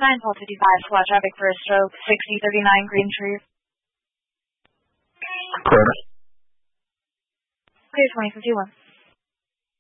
sign, 1255, squad traffic for a stroke, 6039 Green Tree. Correct. Clear 2051.